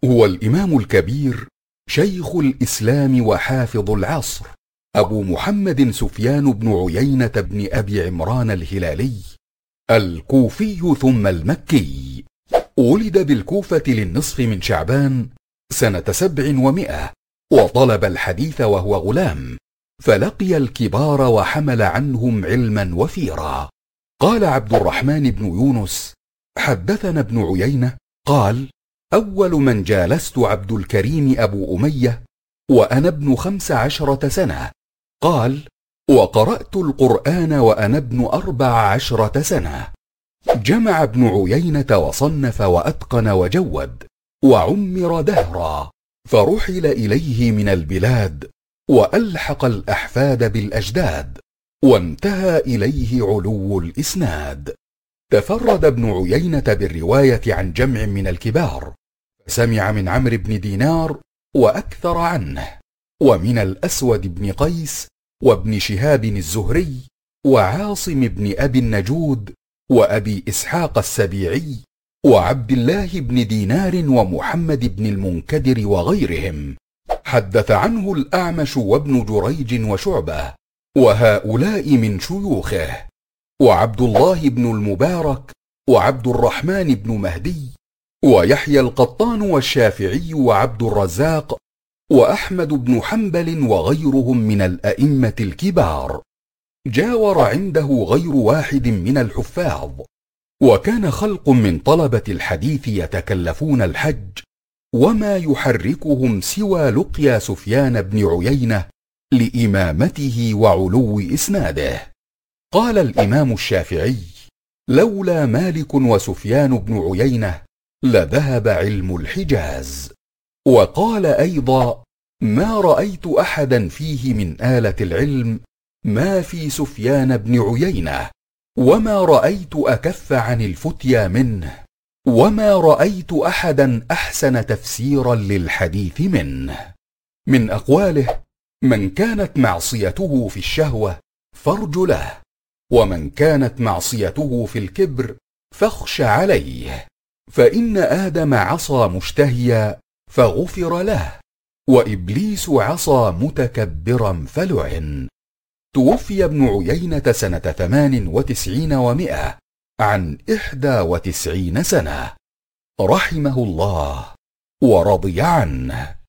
هو الإمام الكبير شيخ الإسلام وحافظ العصر أبو محمد سفيان بن عيينة بن أبي عمران الهلالي الكوفي ثم المكي. ولد بالكوفة للنصف من شعبان سنة 700، وطلب الحديث وهو غلام، فلقي الكبار وحمل عنهم علما وفيرا. قال عبد الرحمن بن يونس: حدثنا ابن عيينة قال: أول من جالست عبد الكريم أبو أمية وأنا ابن 15 سنة. قال: وقرأت القرآن وأنا ابن 14 سنة. جمع ابن عيينة وصنف وأتقن وجود، وعمر دهرا، فرحل إليه من البلاد، وألحق الأحفاد بالأجداد، وانتهى إليه علو الإسناد. تفرد ابن عيينة بالرواية عن جمع من الكبار، سمع من عمرو بن دينار وأكثر عنه، ومن الأسود بن قيس، وابن شهاب الزهري، وعاصم بن أبي النجود، وأبي إسحاق السبيعي، وعبد الله بن دينار، ومحمد بن المنكدر، وغيرهم. حدث عنه الأعمش وابن جريج وشعبة، وهؤلاء من شيوخه، وعبد الله بن المبارك، وعبد الرحمن بن مهدي، ويحيى القطان، والشافعي، وعبد الرزاق، وأحمد بن حنبل، وغيرهم من الأئمة الكبار. جاور عنده غير واحد من الحفاظ. وكان خلق من طلبة الحديث يتكلفون الحج، وما يحركهم سوى لقيا سفيان بن عيينة لإمامته وعلو إسناده. قال الإمام الشافعي: لولا مالك وسفيان بن عيينة لذهب علم الحجاز. وقال أيضا: ما رأيت أحدا فيه من آلة العلم ما في سفيان بن عيينة، وما رأيت أكف عن الفتيا منه، وما رأيت أحدا أحسن تفسيرا للحديث منه. من أقواله: من كانت معصيته في الشهوة فارج له، ومن كانت معصيته في الكبر فاخش عليه، فإن آدم عصى مشتهيا فغفر له، وإبليس عصى متكبرا فلعن. توفي ابن عيينة سنة 98 و100 عن 91 سنة، رحمه الله ورضي عنه.